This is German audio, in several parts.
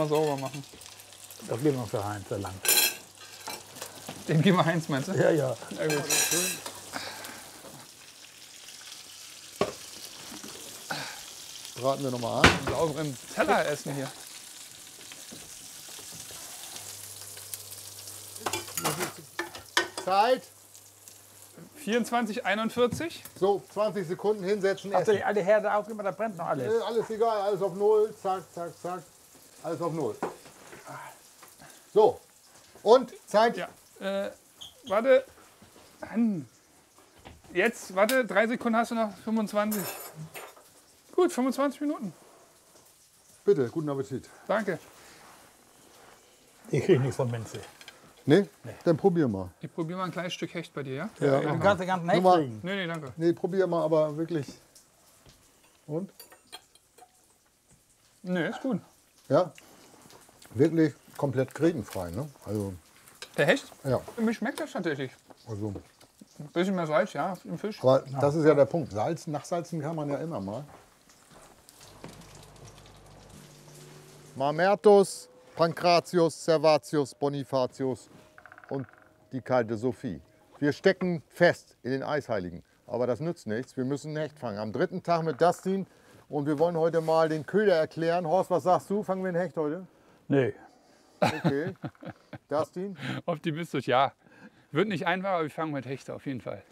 Mal sauber machen. Das geben wir für Heinz, der lang. Den geben wir Heinz, meinst du? Ja, ja. Ja, gut. Braten wir nochmal an. Sauberen Teller essen hier. Zeit. 24:41. So, 20 Sekunden hinsetzen. Hast du Essen. die alte Herde auch immer, da brennt noch alles. Alles egal, alles auf Null. Zack, zack, zack. Alles auf Null. So. Und Zeit. Ja. Warte. Jetzt, warte, 3 Sekunden hast du noch. 25. Gut, 25 Minuten. Bitte, guten Appetit. Danke. Ich kriege nichts von Menze. Nee? Dann probier mal. Ich probiere mal ein kleines Stück Hecht bei dir, ja? Ja. Du kannst den ganzen Hecht Nummer- kriegen. Nee, danke. Nee, probier mal, aber wirklich. Und? Nee, ist gut. Ja. Wirklich komplett grätenfrei, ne? Also, Der Hecht? ja. Mir schmeckt das tatsächlich. Also, Ein bisschen mehr Salz, ja, im Fisch. aber das ist ja der Punkt. Salzen, nachsalzen kann man ja immer mal. Mamertus, Pankratius, Servatius, Bonifatius und die kalte Sophie. Wir stecken fest in den Eisheiligen. Aber das nützt nichts. Wir müssen ein Hecht fangen. Am dritten Tag mit Dustin. Und wir wollen heute mal den Köder erklären. Horst, was sagst du? Fangen wir ein Hecht heute? Nee. Okay. Dustin? Optimistisch, ja. Wird nicht einfach, aber wir fangen mit Hechte auf jeden Fall.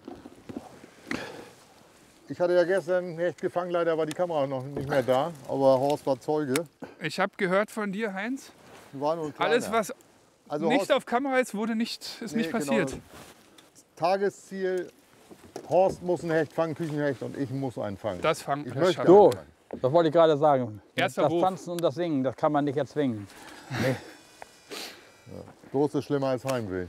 Ich hatte ja gestern ein Hecht gefangen. Leider war die Kamera noch nicht mehr da. Aber Horst war Zeuge. Ich habe gehört von dir, Heinz, War nur ein kleiner. alles was also nicht Horst, auf Kamera ist, ist nicht passiert. Genau. Tagesziel, Horst muss ein Hecht fangen, Küchenhecht, und ich muss einen fangen. Das fangen. Ich das möchte schaffen. So, einen fangen. das wollte ich gerade sagen. Erster Das Wurf. Tanzen und das Singen, das kann man nicht erzwingen. Bloß ist schlimmer als Heimweh.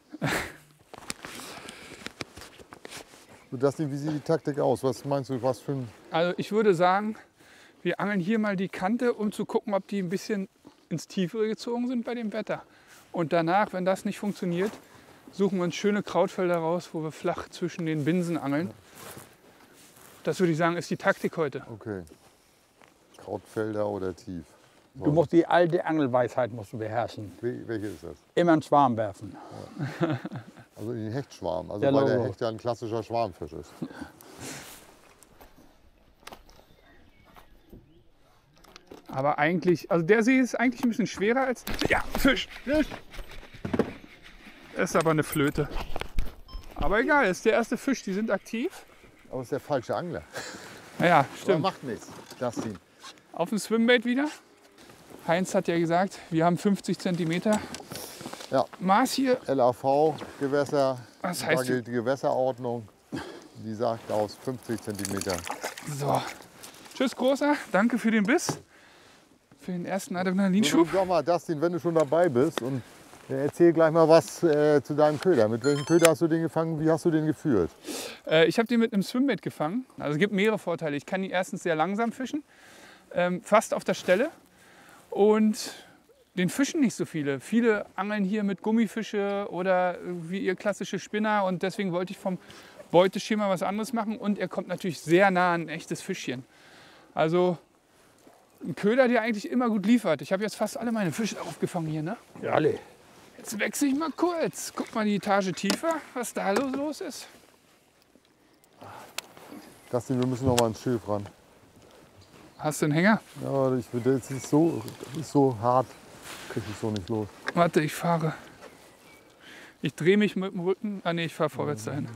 So, Dustin, wie sieht die Taktik aus? Was meinst du, was für ein... Also ich würde sagen, wir angeln hier mal die Kante, um zu gucken, ob die ein bisschen ins Tiefere gezogen sind bei dem Wetter. Und danach, wenn das nicht funktioniert, suchen wir uns schöne Krautfelder raus, wo wir flach zwischen den Binsen angeln. Das würde ich sagen, ist die Taktik heute. Okay. Krautfelder oder tief? Du musst die alte Angelweisheit musst du beherrschen. Welche ist das? Immer einen Schwarm werfen. Also in den Hechtschwarm. Also Der weil der Logo. Hecht ja ein klassischer Schwarmfisch ist. Aber eigentlich, also der See ist eigentlich ein bisschen schwerer als... Ja, Fisch! Ist aber eine Flöte. Aber egal, ist der erste Fisch, die sind aktiv. Aber ist der falsche Angler. Naja, Aber stimmt. macht nichts, Dustin. Auf dem Swimbait wieder. Heinz hat ja gesagt, wir haben 50 cm Ja. Maß hier. LAV, Gewässer, Was da heißt gilt die Gewässerordnung. Die sagt aus 50 cm. So. Tschüss, Großer. Danke für den Biss. Für den ersten Adrenalinschub. Sag mal, Dustin, wenn du schon dabei bist, und erzähl gleich mal was zu deinem Köder. Mit welchem Köder hast du den gefangen? Wie hast du den geführt? Ich habe den mit einem Swimbait gefangen. Also es gibt mehrere Vorteile. Ich kann ihn erstens sehr langsam fischen, fast auf der Stelle. Und den fischen nicht so viele. Viele angeln hier mit Gummifische oder wie ihr klassische Spinner. Und deswegen wollte ich vom Beuteschema was anderes machen. Und er kommt natürlich sehr nah an ein echtes Fischchen. Also ein Köder, der eigentlich immer gut liefert. Ich habe jetzt fast alle meine Fische aufgefangen hier. Ne? Ja, alle. Jetzt wechsle ich mal kurz. Guck mal die Etage tiefer, was da los ist. Dustin, wir müssen noch mal ins Schilf ran. Hast du einen Hänger? Ja, das ist so hart. Krieg ich so nicht los. Warte, ich fahre. Ich drehe mich mit dem Rücken. Ah nee, ich fahre vorwärts dahin.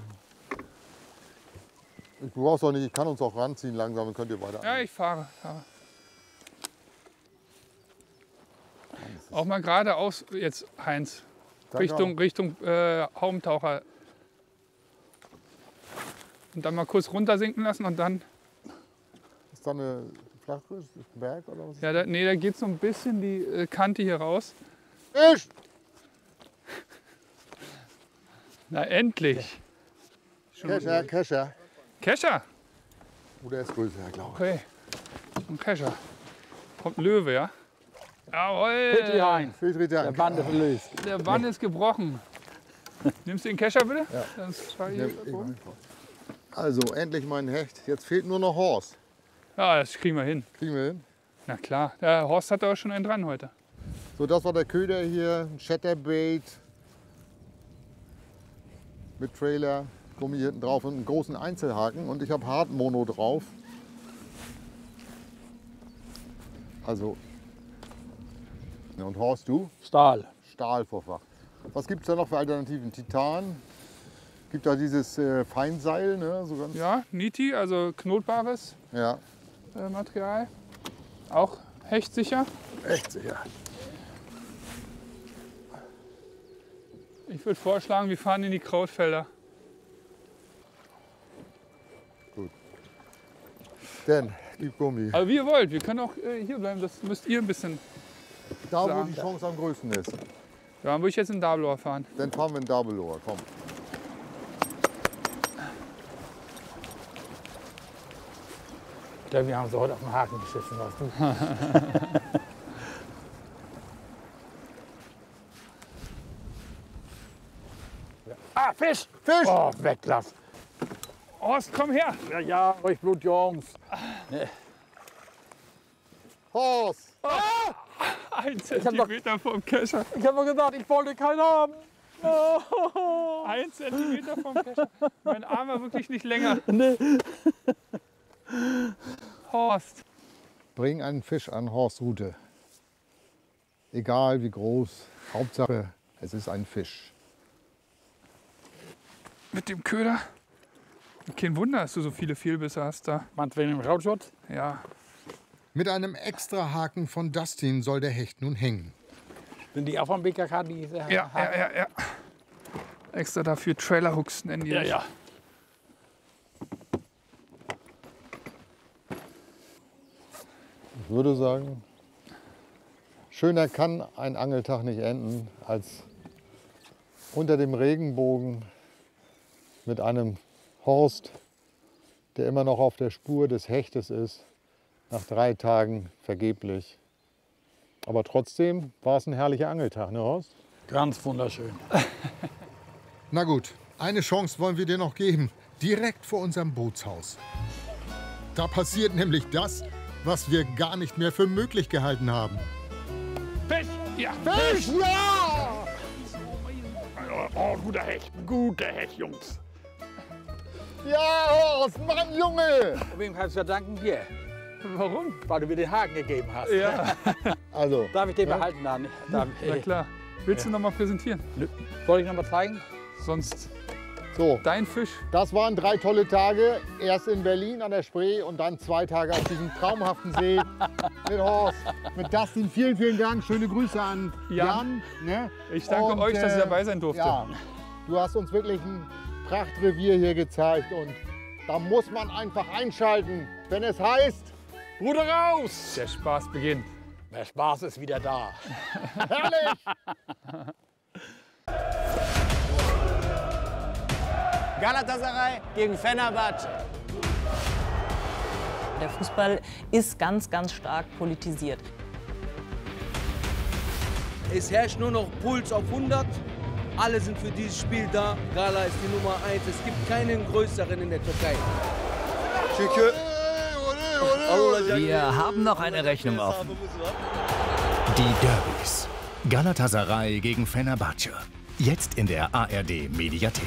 Du brauchst auch nicht, ich kann uns auch ranziehen langsam, dann könnt ihr weiter. Ja, ich fahre. Auch mal geradeaus jetzt, Heinz. Danke. Richtung Haubentaucher. Und dann mal kurz runtersinken lassen und dann. Ist da eine Flachriss, ein Berg oder was? Ja, nee, da geht so ein bisschen die Kante hier raus. Fisch! Na endlich. Kescher, Kescher. Kescher. Oder ist größer, glaube Okay. Ein Kescher. Kommt ein Löwe, ja? Bitte, Jawohl. Heinz. ich. Vielen Der Dank. Band ist gelöst. Der Bann ist gebrochen. Nimmst du den Kescher bitte? Ja. Das war hier. Also, endlich mein Hecht. Jetzt fehlt nur noch Horst. Ja, das kriegen wir hin. Kriegen wir hin? Na klar. Der Horst hat auch schon einen dran heute. So, das war der Köder hier, ein Chatterbait mit Trailer, Gummi hinten drauf und einen großen Einzelhaken. Und ich habe Hartmono drauf. Also, ja, und Horst, du? Stahl. Stahlvorfach. Was gibt es da noch für Alternativen? Titan? Gibt da dieses Feinseil, ne? So ganz, Ja, Niti, also knotbares ja. Material. Auch hechtsicher. Echt sicher. Ich würde vorschlagen, wir fahren in die Krautfelder. Denn, gib Gummi. Aber wie ihr wollt, wir können auch hier bleiben, das müsst ihr ein bisschen. Da, wo sagen. die Chance am größten ist. Ja, dann würde ich jetzt in Dablohr fahren. Dann fahren wir in Dabelohr, komm. Ich glaube, wir haben sie heute auf den Haken geschissen, weißt du? Ah, Fisch! Fisch! Oh, weglass. Horst, komm her! Ja, ja, ruhig Blut, Jungs. Horst! 1 Zentimeter vom Kescher. Ich habe mir gesagt, ich wollte keinen haben. 1 Zentimeter vom Kescher. Mein Arm war wirklich nicht länger. Horst. Bring einen Fisch an Horstrute. Egal wie groß, Hauptsache es ist ein Fisch. Mit dem Köder. Kein Wunder, dass du so viele Fehlbisse hast da. Meinst du wegen dem Rautschutz? Ja. Mit einem extra Haken von Dustin soll der Hecht nun hängen. Sind die auch vom BKK? Die Ja. Extra dafür Trailerhooks nennen die Ja, das. ja. Ich würde sagen, schöner kann ein Angeltag nicht enden, als unter dem Regenbogen mit einem Horst, der immer noch auf der Spur des Hechtes ist, nach 3 Tagen vergeblich. Aber trotzdem war es ein herrlicher Angeltag, ne Horst? Ganz wunderschön. Na gut, eine Chance wollen wir dir noch geben, direkt vor unserem Bootshaus. Da passiert nämlich das, was wir gar nicht mehr für möglich gehalten haben. Fisch! Ja! Fisch, ja! Oh, guter Hecht, Jungs. Ja, Horst, Mann, Junge! Wem kannst du verdanken? Dir, Warum? weil du mir den Haken gegeben hast. Ja, Also, Darf ich den behalten dann? na klar. Willst du noch mal präsentieren? Soll ich noch mal zeigen? Sonst so, dein Fisch. das waren 3 tolle Tage. Erst in Berlin an der Spree und dann 2 Tage auf diesem traumhaften See mit Horst, mit Dustin. Vielen, vielen Dank. Schöne Grüße an Jan. Ne? Ich danke euch, dass ich dabei sein durfte. Ja, du hast uns wirklich ein Prachtrevier hier gezeigt und da muss man einfach einschalten, wenn es heißt, Ruder raus! Der Spaß beginnt. Der Spaß ist wieder da. herrlich! Galatasaray gegen Fenerbahce. Der Fußball ist ganz, ganz stark politisiert. Es herrscht nur noch Puls auf 100. Alle sind für dieses Spiel da. Gala ist die Nummer 1. Es gibt keinen größeren in der Türkei. Wir haben noch eine Rechnung offen. Die Derbys. Galatasaray gegen Fenerbahce. Jetzt in der ARD Mediathek.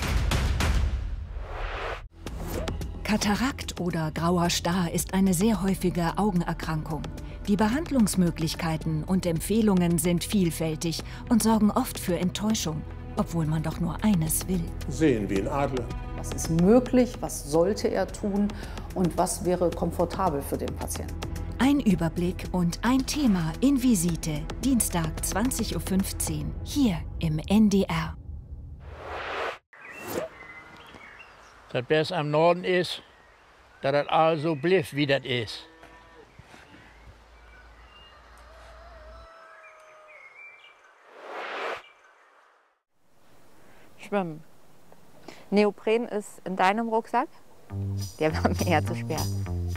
Katarakt oder grauer Star ist eine sehr häufige Augenerkrankung. Die Behandlungsmöglichkeiten und Empfehlungen sind vielfältig und sorgen oft für Enttäuschung, obwohl man doch nur eines will. Sehen wie ein Adler. Was ist möglich, was sollte er tun und was wäre komfortabel für den Patienten? Ein Überblick und ein Thema in Visite, Dienstag 20:15 Uhr, hier im NDR. Das Beste am Norden ist, dass das alles so bliff, wie das ist. Schwimmen. Neopren ist in deinem Rucksack? Der war mir eher zu schwer.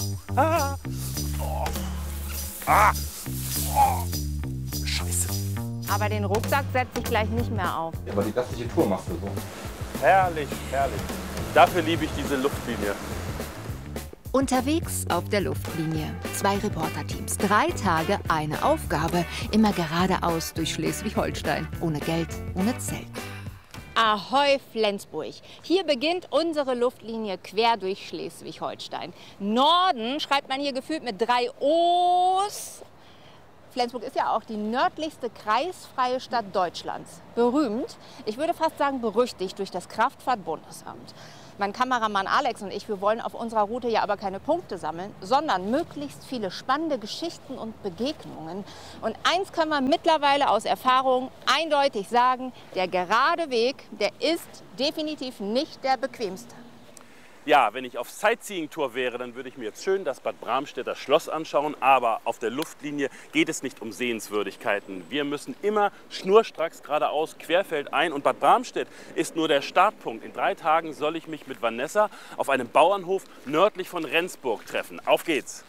Scheiße. Aber den Rucksack setze ich gleich nicht mehr auf. Aber die restliche Tour machst du so. Herrlich, herrlich. Dafür liebe ich diese Luftlinie. Unterwegs auf der Luftlinie. 2 Reporterteams, 3 Tage, eine Aufgabe. Immer geradeaus durch Schleswig-Holstein. Ohne Geld, ohne Zelt. Ahoi Flensburg. Hier beginnt unsere Luftlinie quer durch Schleswig-Holstein. Norden schreibt man hier gefühlt mit 3 O's. Flensburg ist ja auch die nördlichste kreisfreie Stadt Deutschlands. Berühmt, ich würde fast sagen berüchtigt durch das Kraftfahrtbundesamt. Mein Kameramann Alex und ich, wir wollen auf unserer Route ja aber keine Punkte sammeln, sondern möglichst viele spannende Geschichten und Begegnungen. Und eins können wir mittlerweile aus Erfahrung eindeutig sagen, der gerade Weg, der ist definitiv nicht der bequemste. Ja, wenn ich auf Sightseeing-Tour wäre, dann würde ich mir jetzt schön das Bad Bramstädter Schloss anschauen. Aber auf der Luftlinie geht es nicht um Sehenswürdigkeiten. Wir müssen immer schnurstracks geradeaus querfeldein. Und Bad Bramstedt ist nur der Startpunkt. In 3 Tagen soll ich mich mit Vanessa auf einem Bauernhof nördlich von Rendsburg treffen. Auf geht's!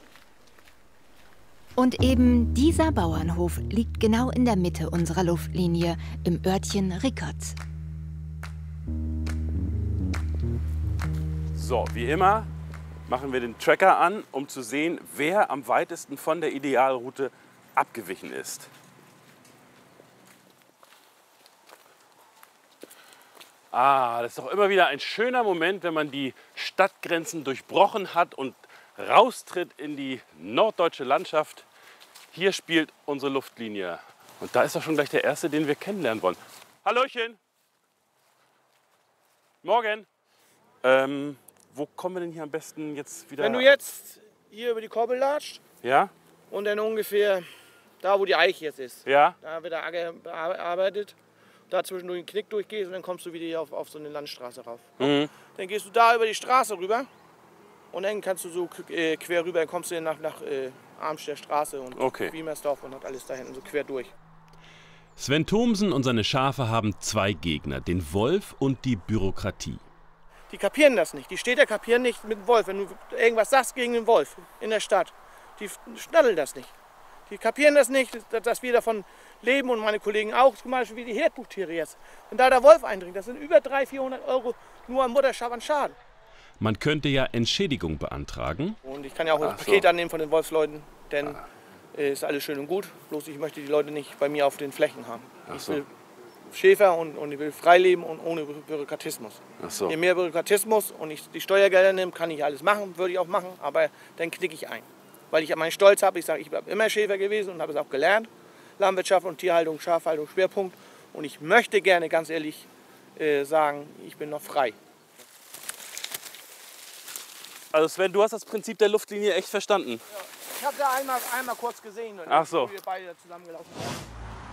Und eben dieser Bauernhof liegt genau in der Mitte unserer Luftlinie, im Örtchen Rickertz. So, wie immer machen wir den Tracker an, um zu sehen, wer am weitesten von der Idealroute abgewichen ist. Das ist doch immer wieder ein schöner Moment, wenn man die Stadtgrenzen durchbrochen hat und raustritt in die norddeutsche Landschaft. Hier spielt unsere Luftlinie. Und da ist doch schon gleich der Erste, den wir kennenlernen wollen. Hallöchen! Morgen! Wo kommen wir denn hier am besten jetzt wieder? Wenn du jetzt hier über die Koppel latscht, ja? Und dann ungefähr da, wo die Eiche jetzt ist, ja? Da wird der Acker bearbeitet, da zwischendurch einen Knick durchgehst und dann kommst du wieder hier auf so eine Landstraße rauf. Mhm. Dann gehst du da über die Straße rüber und dann kannst du so quer rüber, dann kommst du nach Armstedt Straße und Wiemersdorf und hat alles da hinten so quer durch. Sven Thomsen und seine Schafe haben 2 Gegner, den Wolf und die Bürokratie. Die kapieren das nicht. Die Städter kapieren nicht mit dem Wolf. Wenn du irgendwas sagst gegen den Wolf in der Stadt, die schnallen das nicht. Die kapieren das nicht, dass wir davon leben und meine Kollegen auch, zum Beispiel wie die Herdbuchtiere jetzt. Wenn da der Wolf eindringt, das sind über 300-400 € nur am Mutterschaf an Schaden. Man könnte ja Entschädigung beantragen. Und ich kann ja auch ein Paket annehmen von den Wolfsleuten, denn ist alles schön und gut. Bloß ich möchte die Leute nicht bei mir auf den Flächen haben. Ich will Schäfer und ich will frei leben und ohne Bürokratismus. Je mehr Bürokratismus und ich die Steuergelder nehme, kann ich alles machen, würde ich auch machen, aber dann knicke ich ein. Weil ich meinen Stolz habe, ich sage, ich bin immer Schäfer gewesen und habe es auch gelernt. Landwirtschaft und Tierhaltung, Schafhaltung, Schwerpunkt. Und ich möchte gerne, ganz ehrlich, sagen, ich bin noch frei. Also Sven, du hast das Prinzip der Luftlinie echt verstanden? Ja, ich habe da einmal kurz gesehen, ach so. Wie wir beide zusammengelaufen sind.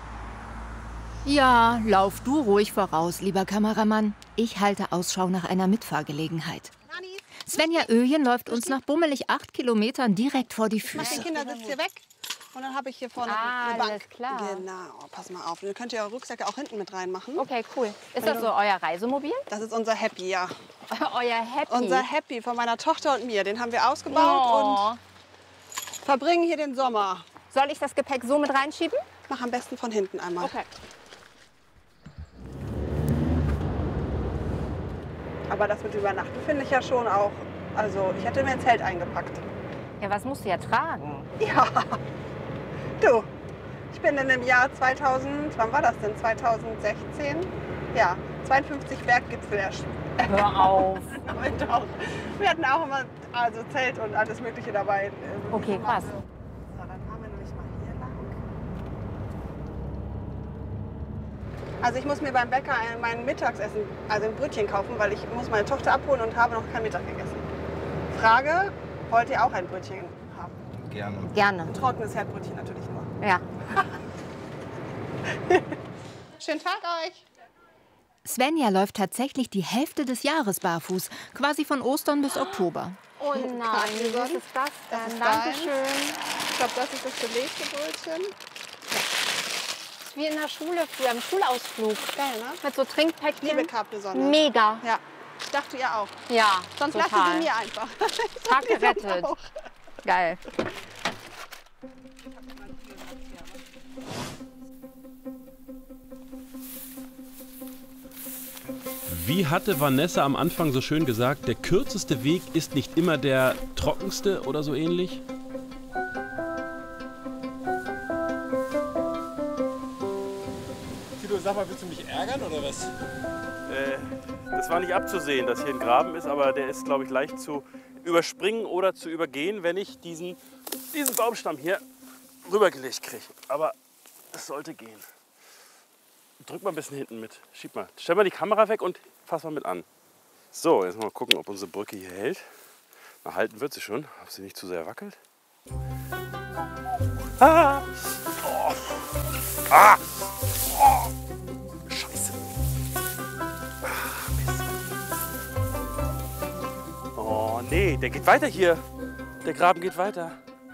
Ja, lauf du ruhig voraus, lieber Kameramann. Ich halte Ausschau nach einer Mitfahrgelegenheit. Svenja Öjen läuft uns nach bummelig 8 Kilometern direkt vor die Ich mach Füße. den Kindersitz hier weg und dann habe ich hier vorne eine Bank. Alles klar. Genau, pass mal auf. Und ihr könnt ja eure Rucksäcke auch hinten mit reinmachen. Okay, cool. Ist das so euer Reisemobil? Das ist unser Happy, ja. Euer Happy? Unser Happy von meiner Tochter und mir. Den haben wir ausgebaut und verbringen hier den Sommer. Soll ich das Gepäck so mit reinschieben? Mach am besten von hinten einmal. Okay. Aber das mit Übernachten finde ich ja schon auch. Also ich hätte mir ein Zelt eingepackt. Ja, was musst du ja tragen? Ja. Du, ich bin in dem Jahr 2000, wann war das denn? 2016? Ja, 52 Berggipfel erschwimmt. Hör auf. Wir hatten auch immer Zelt und alles Mögliche dabei. Okay, krass. So, dann fahren wir nämlich mal hier lang. Also ich muss mir beim Bäcker mein Mittagsessen, also ein Brötchen kaufen, weil ich muss meine Tochter abholen und habe noch kein Mittag gegessen. Frage, wollt ihr auch ein Brötchen haben? Gerne. Gerne. Ein trockenes Herdbrötchen natürlich nur. Ja. Schönen Tag euch. Svenja läuft tatsächlich die Hälfte des Jahres barfuß, quasi von Ostern bis Oktober. Oh nein, was ist das denn? Dankeschön. Ich glaube, das ist das belegte Brötchen. Wie in der Schule früher, im Schulausflug. Geil, ne? Mit so Trinkpäckchen. Liebe Capri-Sonne. Mega. Ja, ich dachte ihr auch. Ja, sonst total. lassen sie mir einfach. Tag gerettet. Geil. Wie hatte Vanessa am Anfang so schön gesagt, der kürzeste Weg ist nicht immer der trockenste oder so ähnlich? Tito, sag mal, willst du mich ärgern oder was? Das war nicht abzusehen, dass hier ein Graben ist, aber der ist, glaube ich, leicht zu überspringen oder zu übergehen, wenn ich diesen Baumstamm hier rübergelegt kriege. Aber es sollte gehen. Drück mal ein bisschen hinten mit. Schieb mal. Stell mal die Kamera weg und fass mal mit an. So, jetzt mal gucken, ob unsere Brücke hier hält. Na, halten wird sie schon, ob sie nicht zu sehr wackelt. Ah! Oh. Ah! Oh. Scheiße. Ah, Mist. Oh nee, der geht weiter hier. Der Graben geht weiter.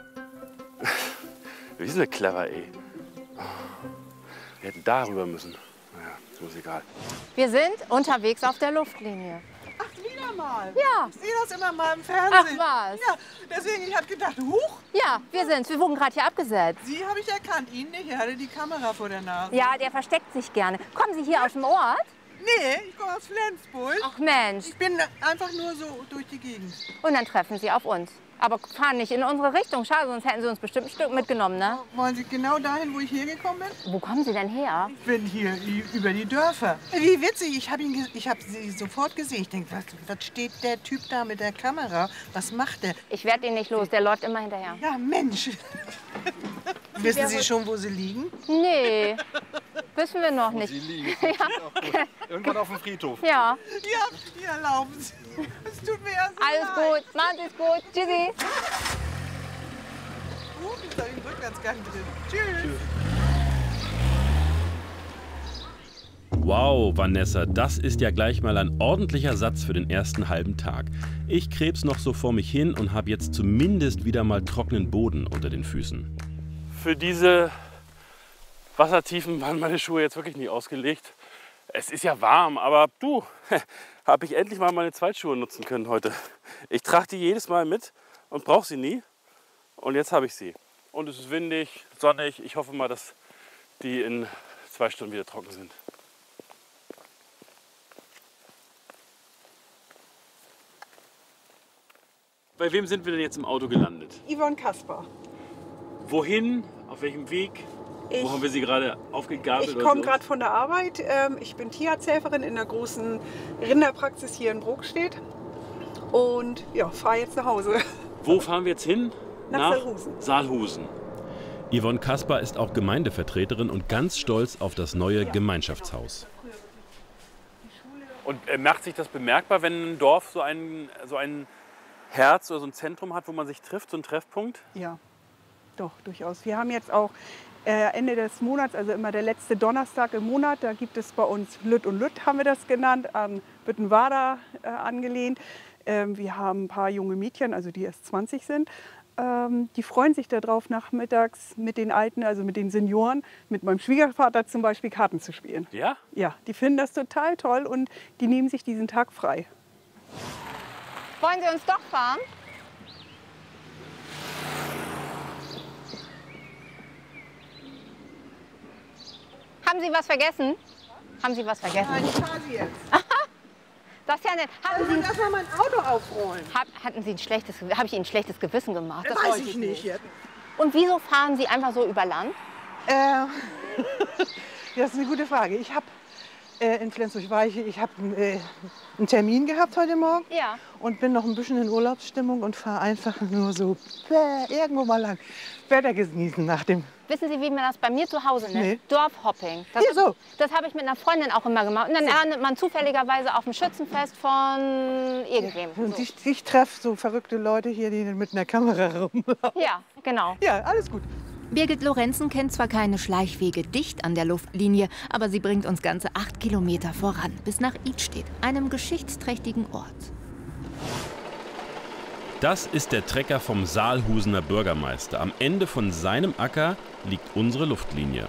Wir sind ja clever, ey. Wir hätten darüber müssen. Naja, ist egal. Wir sind unterwegs auf der Luftlinie. Ach, wieder mal? Ja. Ich sehe das immer mal im Fernsehen. Ach was? Ja, deswegen, ich habe gedacht, huch. Ja, wir sind's. Wir wurden gerade hier abgesetzt. Sie habe ich erkannt, ihn nicht. Er hatte die Kamera vor der Nase. Ja, der versteckt sich gerne. Kommen Sie hier aus dem Ort? Nee, ich komme aus Flensburg. Ach Mensch. Ich bin einfach nur so durch die Gegend. Und dann treffen Sie auf uns. Aber fahren nicht in unsere Richtung. Schade, sonst hätten Sie uns bestimmt ein Stück mitgenommen, ne? Wollen Sie genau dahin, wo ich hergekommen bin? Wo kommen Sie denn her? Ich bin hier über die Dörfer. Wie witzig, ich habe Sie sofort gesehen. Ich denke, was steht der Typ da mit der Kamera? Was macht der? Ich werde ihn nicht los, der läuft immer hinterher. Ja, Mensch. Wissen Sie schon, wo Sie liegen? Nee, wissen wir noch nicht. Sie liegen. Ja. Irgendwann auf dem Friedhof. Ja. Ja, hier erlauben Sie. Es tut mir ja so Alles leid. gut, machen Sie es gut. Tschüssi. Ist da ein Rückwärtsgang drin. Tschüss. Wow, Vanessa, das ist ja gleich mal ein ordentlicher Satz für den ersten halben Tag. Ich krebs noch so vor mich hin und habe jetzt zumindest wieder mal trockenen Boden unter den Füßen. Für diese Wassertiefen waren meine Schuhe jetzt wirklich nicht ausgelegt. Es ist ja warm, aber du, habe ich endlich mal meine Zweitschuhe nutzen können heute. Ich trage die jedes Mal mit und brauche sie nie. Und jetzt habe ich sie. Und es ist windig, sonnig. Ich hoffe mal, dass die in 2 Stunden wieder trocken sind. Bei wem sind wir denn jetzt im Auto gelandet? Yvonne Kasper. Wohin? Auf welchem Weg? Wo haben wir sie gerade aufgegabelt? Ich komme gerade von der Arbeit. Ich bin Tierarzthelferin in der großen Rinderpraxis hier in Brokstedt. Und ja, fahre jetzt nach Hause. Wo fahren wir jetzt hin? Nach Saalhusen. Saalhusen. Yvonne Kasper ist auch Gemeindevertreterin und ganz stolz auf das neue Gemeinschaftshaus. Und macht sich das bemerkbar, wenn ein Dorf so ein Herz oder so ein Zentrum hat, wo man sich trifft, so ein Treffpunkt? Ja, doch, durchaus. Wir haben jetzt auch Ende des Monats, also immer der letzte Donnerstag im Monat, da gibt es bei uns Lütt und Lütt, haben wir das genannt, an Büttenwader angelehnt. Wir haben ein paar junge Mädchen, also die erst 20 sind. Die freuen sich darauf, nachmittags mit den Alten, also mit den Senioren, mit meinem Schwiegervater zum Beispiel Karten zu spielen. Ja? Ja, die finden das total toll und die nehmen sich diesen Tag frei. Wollen Sie uns doch fahren? Haben Sie was vergessen? Haben Sie was vergessen? Nein, ich fahre Sie jetzt. Das ist ja nett. Haben Sie erstmal mein Auto aufräumen? Habe ich Ihnen ein schlechtes Gewissen gemacht? Das Weiß wollte ich nicht. Jetzt. Und wieso fahren Sie einfach so über Land? Das ist eine gute Frage. Ich habe in Flensburg-Weiche, ich habe einen Termin gehabt heute Morgen. Ja. Und bin noch ein bisschen in Urlaubsstimmung und fahre einfach nur so irgendwo mal lang. Wetter genießen nach dem. Wissen Sie, wie man das bei mir zu Hause nennt? Nee. Dorfhopping. Das habe ich mit einer Freundin auch immer gemacht. Und dann erntet man zufälligerweise auf dem Schützenfest von irgendwem. Und ich treffe so verrückte Leute hier, die mit einer Kamera rumlaufen. Ja, genau. Ja, alles gut. Birgit Lorenzen kennt zwar keine Schleichwege dicht an der Luftlinie, aber sie bringt uns ganze 8 Kilometer voran, bis nach Idstedt, einem geschichtsträchtigen Ort. Das ist der Trecker vom Saalhusener Bürgermeister. Am Ende von seinem Acker liegt unsere Luftlinie.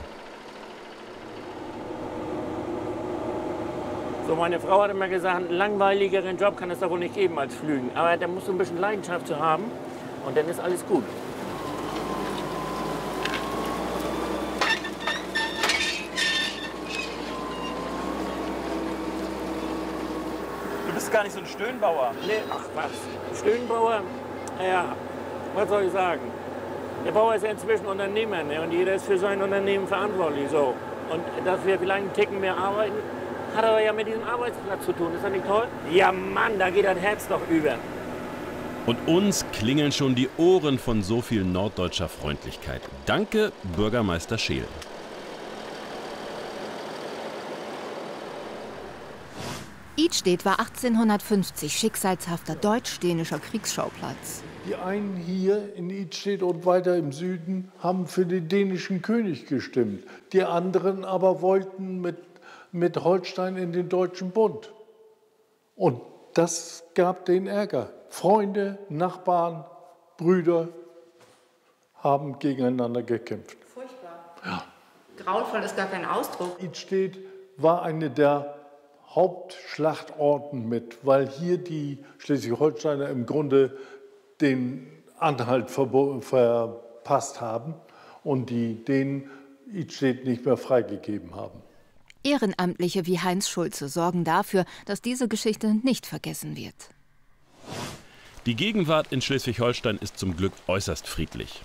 So, meine Frau hat immer gesagt, einen langweiligeren Job kann es doch wohl nicht geben als Flügen. Aber da musst du ein bisschen Leidenschaft zu haben und dann ist alles gut. bist gar nicht so ein Stöhnbauer. Nee, ach was. Stöhnbauer, ja, was soll ich sagen? Der Bauer ist ja inzwischen Unternehmer, ne? Und jeder ist für sein Unternehmen verantwortlich. So. Und dass wir vielleicht einen Ticken mehr arbeiten, hat aber ja mit diesem Arbeitsplatz zu tun. Ist das nicht toll? Ja Mann, da geht das Herz doch über. Und uns klingeln schon die Ohren von so viel norddeutscher Freundlichkeit. Danke, Bürgermeister Scheel. Idstedt war 1850 schicksalshafter deutsch-dänischer Kriegsschauplatz. Die einen hier in Idstedt und weiter im Süden haben für den dänischen König gestimmt. Die anderen aber wollten mit Holstein in den Deutschen Bund. Und das gab den Ärger. Freunde, Nachbarn, Brüder haben gegeneinander gekämpft. Furchtbar. Ja. Grauenvoll ist gar kein Ausdruck. Idstedt war eine der Hauptschlachtorten mit, weil hier die Schleswig-Holsteiner im Grunde den Anhalt verpasst haben und die den Idstedt nicht mehr freigegeben haben. Ehrenamtliche wie Heinz Schulze sorgen dafür, dass diese Geschichte nicht vergessen wird. Die Gegenwart in Schleswig-Holstein ist zum Glück äußerst friedlich.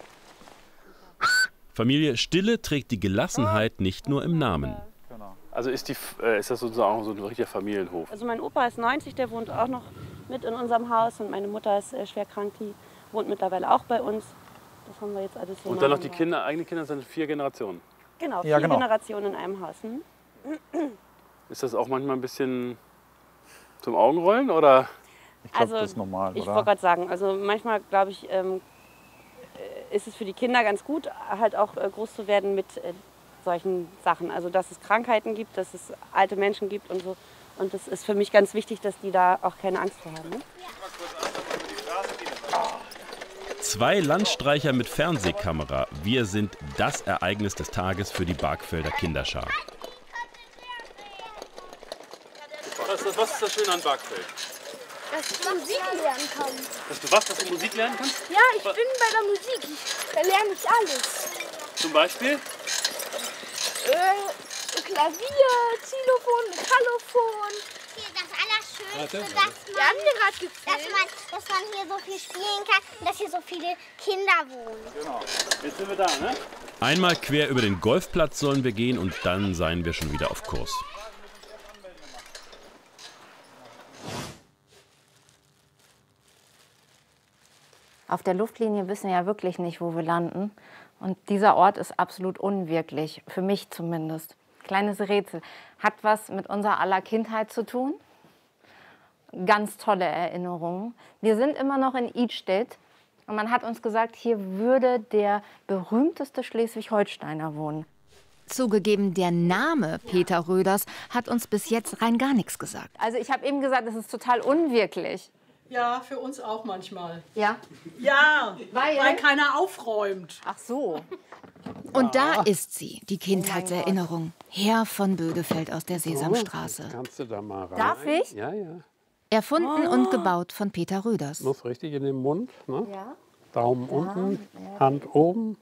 Familie Stille trägt die Gelassenheit nicht nur im Namen. Also ist das sozusagen so ein richtiger Familienhof? Also mein Opa ist 90, der wohnt auch noch mit in unserem Haus. Und meine Mutter ist schwer krank, die wohnt mittlerweile auch bei uns. Das haben wir jetzt alles so. Und dann noch die Kinder, eigene Kinder sind 4 Generationen? Genau, 4 Generationen in einem Haus. Hm? Ist das auch manchmal ein bisschen zum Augenrollen, oder? Ich glaube, das ist normal, oder? Ich wollte gerade sagen, also manchmal, glaube ich, ist es für die Kinder ganz gut, halt auch groß zu werden mit solchen Sachen. Also dass es Krankheiten gibt, dass es alte Menschen gibt und so. Und das ist für mich ganz wichtig, dass die da auch keine Angst vor haben. Ne? 2 Landstreicher mit Fernsehkamera. Wir sind das Ereignis des Tages für die Barkfelder Kinderschar. Was ist das Schöne an Barkfeld? Dass du Musik lernen kannst. Dass du was? Dass du Musik lernen kannst? Ja, ich bin bei der Musik. Da lerne ich alles. Zum Beispiel? Klavier, Xylophon, Metallophon. Das Allerschönste, dass man hier so viel spielen kann und dass hier so viele Kinder wohnen. Genau. Jetzt sind wir da, ne? Einmal quer über den Golfplatz sollen wir gehen und dann seien wir schon wieder auf Kurs. Auf der Luftlinie wissen wir ja wirklich nicht, wo wir landen. Und dieser Ort ist absolut unwirklich, für mich zumindest. Kleines Rätsel. Hat was mit unserer aller Kindheit zu tun. Ganz tolle Erinnerungen. Wir sind immer noch in Idstedt. Und man hat uns gesagt, hier würde der berühmteste Schleswig-Holsteiner wohnen. Zugegeben, der Name Peter Röders hat uns bis jetzt rein gar nichts gesagt. Also ich habe eben gesagt, es ist total unwirklich. Ja, für uns auch manchmal. Ja? Ja, weil keiner aufräumt. Ach so. Und da ist sie, die Kindheitserinnerung. Herr von Bödefeld aus der Sesamstraße. Kannst du da mal rein? Darf ich? Ja, ja. Erfunden und gebaut von Peter Röders. Muss richtig in den Mund. Ne? Ja. Daumen unten, Hand oben.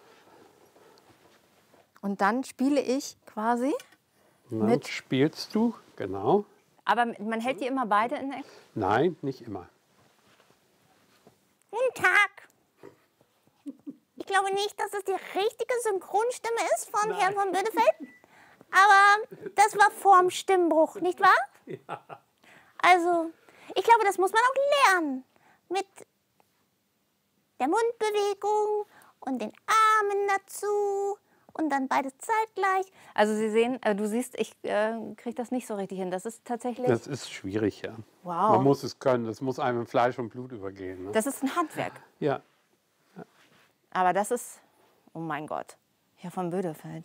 Und dann spiele ich quasi Dann mit. spielst du, genau. Aber man hält die immer beide in der. Nein, nicht immer. Guten Tag. Ich glaube nicht, dass es die richtige Synchronstimme ist von Herrn von Bödefeld. Aber das war vorm Stimmbruch, nicht wahr? Ja. Also, ich glaube, das muss man auch lernen. Mit der Mundbewegung und den Armen dazu. Und dann beides zeitgleich. Also Sie sehen, du siehst, ich kriege das nicht so richtig hin. Das ist tatsächlich. Das ist schwierig, ja. Wow. Man muss es können. Das muss einem in Fleisch und Blut übergehen. Ne? Das ist ein Handwerk. Ja. Aber das ist, oh mein Gott, Herr von Bödefeld.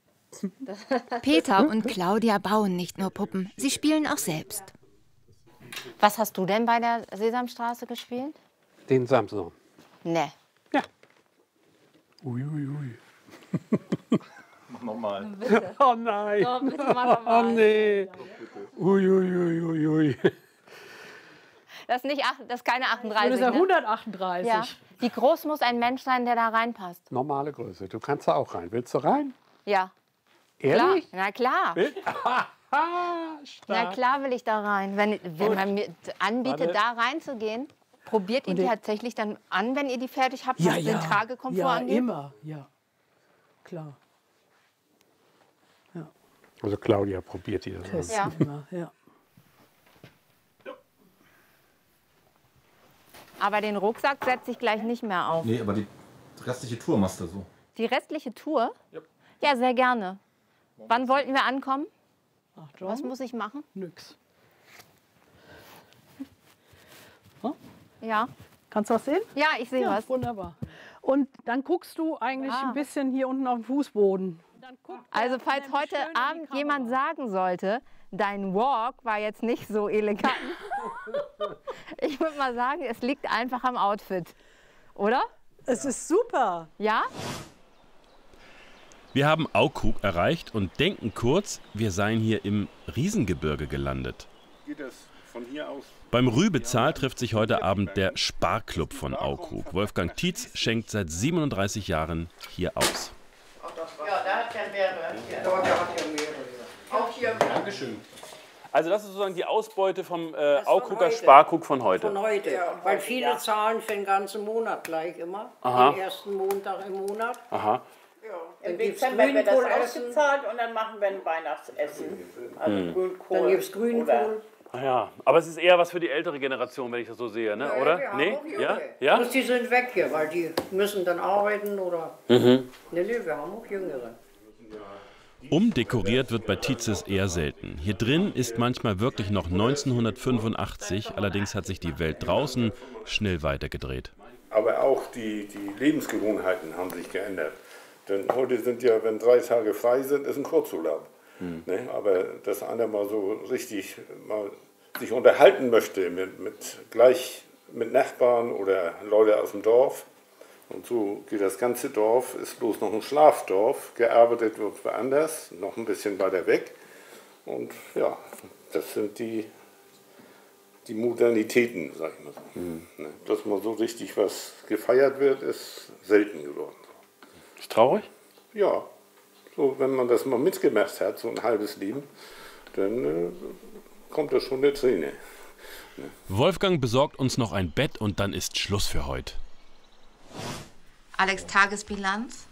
Peter und Claudia bauen nicht nur Puppen, sie spielen auch selbst. Was hast du denn bei der Sesamstraße gespielt? Den Samson. Ne. Ja. Uiuiui. Mach nochmal. Bitte. Oh nein. Doch, bitte mach Oh nee. Uiuiuiui. Das ist keine 38. Das ist ja ne? 138. Ja. Wie groß muss ein Mensch sein, der da reinpasst? Normale Größe. Du kannst da auch rein. Willst du rein? Ja. Ehrlich? Klar. Na klar. Na klar will ich da rein. Wenn man mir anbietet, da reinzugehen, probiert ihr die tatsächlich dann an, wenn ihr die fertig habt, was den Tragekomfort angeht? Ja, immer, ja. Klar. Ja. Also Claudia probiert die das an. Immer, ja. Aber den Rucksack setze ich gleich nicht mehr auf. Nee, aber die restliche Tour machst du so. Die restliche Tour? Ja, sehr gerne. Wann wollten wir ankommen? Achtung. Was muss ich machen? Nix. Ja. Kannst du was sehen? Ja, ich sehe was. Wunderbar. Und dann guckst du eigentlich ein bisschen hier unten auf den Fußboden. Also falls heute Abend jemand sagen sollte, dein Walk war jetzt nicht so elegant. Ich würde mal sagen, es liegt einfach am Outfit. Oder? Es ist super. Ja? Wir haben Aukrug erreicht und denken kurz, wir seien hier im Riesengebirge gelandet. Geht das von hier aus? Beim Rübezahl trifft sich heute Abend der Sparklub von Aukrug. Wolfgang Tietz schenkt seit 37 Jahren hier aus. Ja, da hat er mehrere. Der hat ja mehrere. Auch hier. Dankeschön. Also das ist sozusagen die Ausbeute vom Aukruger Sparkrug von heute. Von heute, weil viele zahlen für den ganzen Monat gleich immer. Aha. Den ersten Montag im Monat. Aha. Ja. Im Dezember wird das ausgezahlt und dann machen wir ein Weihnachtsessen. Also Grünkohl. Dann gibt es Grünkohl. Ah ja, aber es ist eher was für die ältere Generation, wenn ich das so sehe, ne? Ja, Oder? wir haben Nee? auch Junge. Ja? Ja? Bloß die sind weg hier, weil die müssen dann arbeiten oder... Nee, wir haben auch Jüngere. Umdekoriert wird bei Tietzes eher selten. Hier drin ist manchmal wirklich noch 1985, allerdings hat sich die Welt draußen schnell weitergedreht. Aber auch die Lebensgewohnheiten haben sich geändert. Denn heute sind ja, wenn 3 Tage frei sind, ist ein Kurzurlaub. Ne? Aber dass einer mal so richtig mal sich unterhalten möchte mit Nachbarn oder Leute aus dem Dorf. Und so geht das ganze Dorf, ist bloß noch ein Schlafdorf, gearbeitet wird woanders, noch ein bisschen weiter weg. Und ja, das sind die Modernitäten, sag ich mal so. Dass mal so richtig was gefeiert wird, ist selten geworden. Ist traurig? Ja, so wenn man das mal mitgemacht hat, so ein halbes Leben, dann kommt das schon eine Träne. Wolfgang besorgt uns noch ein Bett und dann ist Schluss für heute. Alex, Tagesbilanz?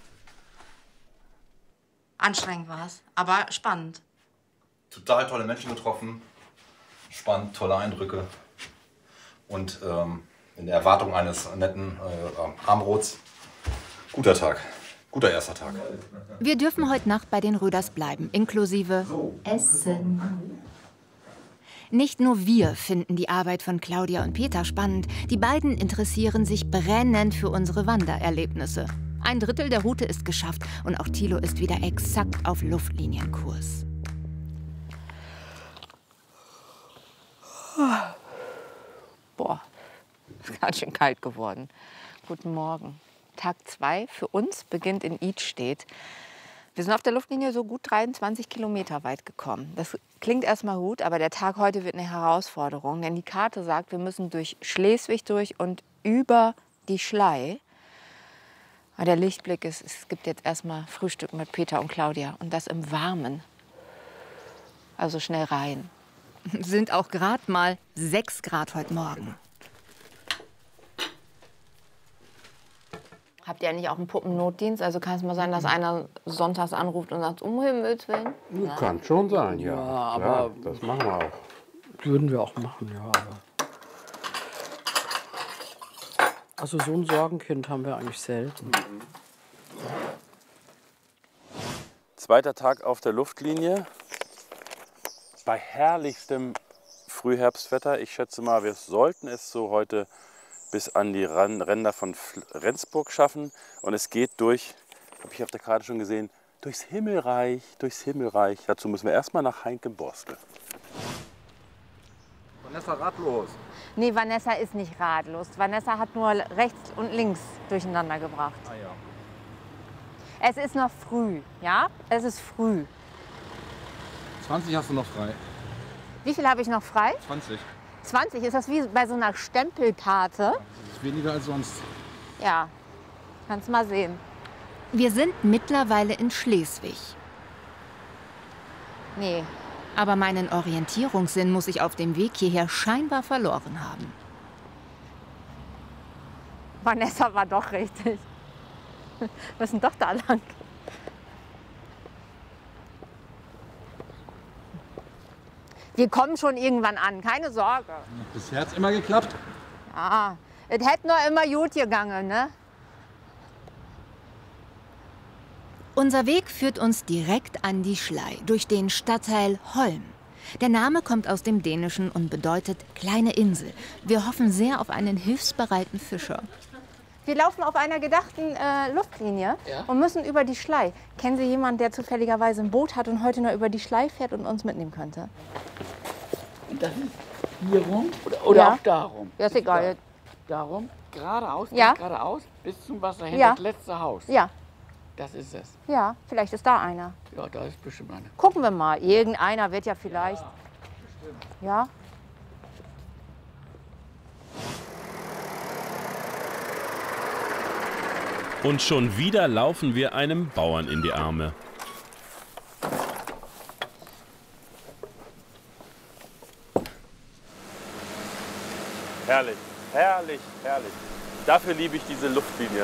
Anstrengend war es, aber spannend. Total tolle Menschen getroffen, spannend, tolle Eindrücke und in der Erwartung eines netten Armrots. Guter Tag, guter erster Tag. Wir dürfen heute Nacht bei den Röders bleiben, inklusive Essen. Nicht nur wir finden die Arbeit von Claudia und Peter spannend. Die beiden interessieren sich brennend für unsere Wandererlebnisse. 1/3 der Route ist geschafft und auch Thilo ist wieder exakt auf Luftlinienkurs. Boah, ist ganz schön kalt geworden. Guten Morgen. Tag 2 für uns beginnt in Idstedt. Wir sind auf der Luftlinie so gut 23 Kilometer weit gekommen. Das klingt erstmal gut, aber der Tag heute wird eine Herausforderung. Denn die Karte sagt, wir müssen durch Schleswig durch und über die Schlei. Aber der Lichtblick ist, es gibt jetzt erstmal Frühstück mit Peter und Claudia. Und das im Warmen. Also schnell rein. Sind auch gerade mal 6 Grad heute Morgen. Habt ihr eigentlich auch einen Puppennotdienst? Also kann es mal sein, dass einer sonntags anruft und sagt, um Himmels Willen? Kann schon sein, ja. Ja, aber das machen wir auch. Würden wir auch machen, ja. Aber also so ein Sorgenkind haben wir eigentlich selten. Zweiter Tag auf der Luftlinie. Bei herrlichstem Frühherbstwetter. Ich schätze mal, wir sollten es so heute bis an die Ränder von Rendsburg schaffen. Und es geht durch, habe ich auf der Karte schon gesehen, durchs Himmelreich, durchs Himmelreich. Dazu müssen wir erstmal nach Heinkenborske. Vanessa ratlos. Nee, Vanessa ist nicht ratlos. Vanessa hat nur rechts und links durcheinander gebracht. Ah ja. Es ist noch früh, ja? Es ist früh. 20 hast du noch frei. Wie viel habe ich noch frei? 20. 20? Ist das wie bei so einer Stempelkarte? Das ist weniger als sonst. Ja, kannst mal sehen. Wir sind mittlerweile in Schleswig. Nee, Aber meinen Orientierungssinn muss ich auf dem Weg hierher scheinbar verloren haben. Vanessa war doch richtig. Wir müssen doch da lang. Wir kommen schon irgendwann an, keine Sorge. Bisher hat es immer geklappt. Ja, es hätte noch immer gut gegangen, ne? Unser Weg führt uns direkt an die Schlei, durch den Stadtteil Holm. Der Name kommt aus dem Dänischen und bedeutet kleine Insel. Wir hoffen sehr auf einen hilfsbereiten Fischer. Wir laufen auf einer gedachten Luftlinie und müssen über die Schlei. Kennen Sie jemanden, der zufälligerweise ein Boot hat und heute noch über die Schlei fährt und uns mitnehmen könnte? Und das ist hier rum oder auch darum? Ja, ist egal. Darum, geradeaus, Ja. geradeaus, bis zum Wasser hin, Ja. das letzte Haus. Ja. Das ist es. Ja, vielleicht ist da einer. Ja, da ist bestimmt einer. Gucken wir mal. Irgendeiner wird ja vielleicht. Ja. Und schon wieder laufen wir einem Bauern in die Arme. Herrlich, herrlich, herrlich. Dafür liebe ich diese Luftlinie.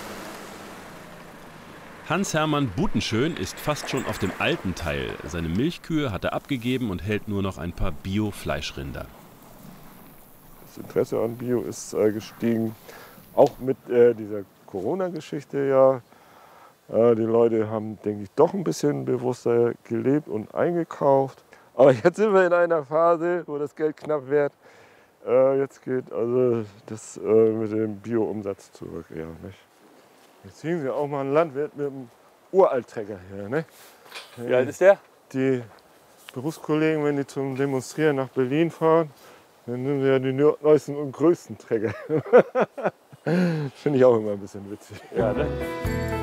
Hans-Hermann Butenschön ist fast schon auf dem alten Teil. Seine Milchkühe hat er abgegeben und hält nur noch ein paar Bio-Fleischrinder. Das Interesse an Bio ist gestiegen, auch mit dieser Corona-Geschichte ja. Die Leute haben, denke ich, doch ein bisschen bewusster gelebt und eingekauft. Aber jetzt sind wir in einer Phase, wo das Geld knapp wird. Jetzt geht also das mit dem Bio-Umsatz zurück. Ja, nicht? Jetzt sehen Sie auch mal einen Landwirt mit einem Uralttrecker hier. Ne? Wie alt ist der? Die Berufskollegen, wenn die zum Demonstrieren nach Berlin fahren, dann nehmen sie ja die neuesten und größten Trecker. Finde ich auch immer ein bisschen witzig. Ja, ne?